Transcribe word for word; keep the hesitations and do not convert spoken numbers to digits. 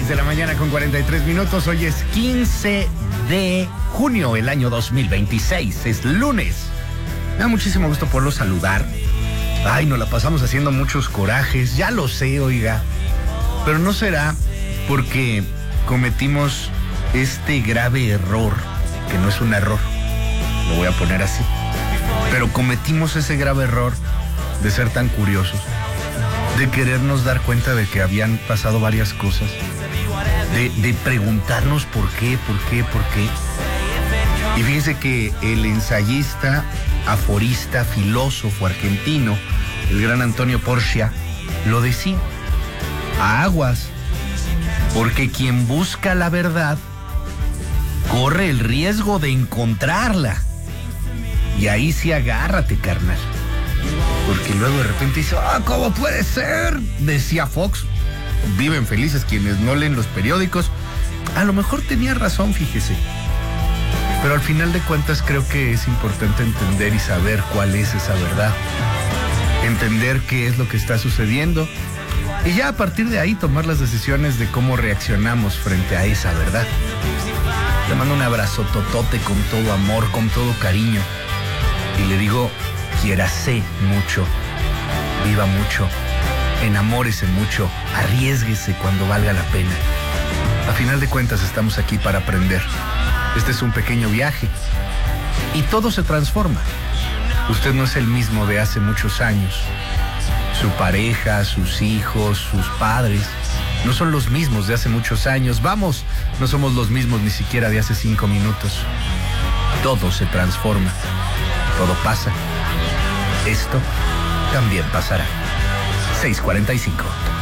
seis de la mañana con cuarenta y tres minutos. Hoy es quince de junio, el año dos mil veintiséis. Es lunes. Me da muchísimo gusto poderlo saludar. Ay, nos la pasamos haciendo muchos corajes. Ya lo sé, oiga. Pero no será porque cometimos este grave error, que no es un error, lo voy a poner así. Pero cometimos ese grave error de ser tan curiosos, de querernos dar cuenta de que habían pasado varias cosas, de, de preguntarnos por qué, por qué, por qué. Y fíjense que el ensayista, aforista, filósofo argentino, el gran Antonio Porcia, lo decía: aguas, porque quien busca la verdad corre el riesgo de encontrarla. Y ahí sí agárrate, carnal. Porque luego de repente dice: ah, ¿cómo puede ser? Decía Fox. Viven felices quienes no leen los periódicos. A lo mejor tenía razón, fíjese. Pero al final de cuentas creo que es importante entender y saber cuál es esa verdad. Entender qué es lo que está sucediendo. Y ya a partir de ahí tomar las decisiones de cómo reaccionamos frente a esa verdad. Le mando un abrazo totote con todo amor, con todo cariño. Y le digo: quiérase mucho, viva mucho, enamórese mucho, arriésguese cuando valga la pena. A final de cuentas estamos aquí para aprender. Este es un pequeño viaje y todo se transforma. Usted no es el mismo de hace muchos años. Su pareja, sus hijos, sus padres no son los mismos de hace muchos años. Vamos, no somos los mismos ni siquiera de hace cinco minutos. Todo se transforma, todo pasa. Esto también pasará. seis cuarenta y cinco.